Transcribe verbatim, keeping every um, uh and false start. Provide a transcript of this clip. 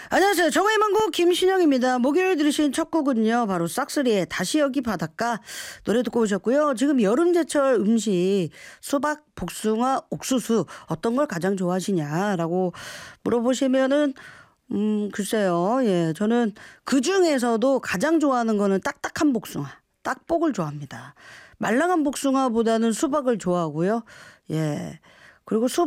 안녕하세요. 정의의 망고 김신영입니다. 목요일 들으신 첫 곡은요. 바로 싹쓸이의 다시 여기 바닷가 노래 듣고 오셨고요. 지금 여름제철 음식 수박, 복숭아, 옥수수 어떤 걸 가장 좋아하시냐라고 물어보시면은 음 글쎄요. 예, 저는 그 중에서도 가장 좋아하는 거는 딱딱한 복숭아, 딱복을 좋아합니다. 말랑한 복숭아보다는 수박을 좋아하고요. 예, 그리고 수